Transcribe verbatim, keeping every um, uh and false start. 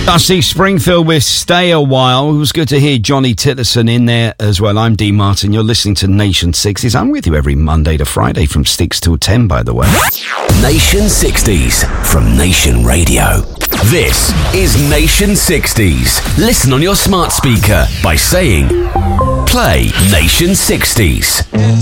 Dusty Springfield with Stay a While. It was good to hear Johnny Titterson in there as well. I'm Dee Martin. You're listening to Nation sixties. I'm with you every Monday to Friday from six till ten, by the way. Nation sixties from Nation Radio. This is Nation sixties. Listen on your smart speaker by saying, play Nation sixties.